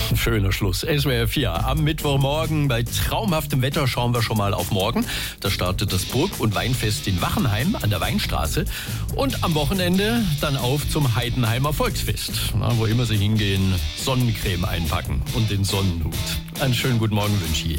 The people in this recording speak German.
Schöner Schluss. SWR 4 am Mittwochmorgen. Bei traumhaftem Wetter schauen wir schon mal auf morgen. Da startet das Burg- und Weinfest in Wachenheim an der Weinstraße. Und am Wochenende dann auf zum Heidenheimer Volksfest. Na, wo immer Sie hingehen, Sonnencreme einpacken und den Sonnenhut. Einen schönen guten Morgen wünsche ich Ihnen.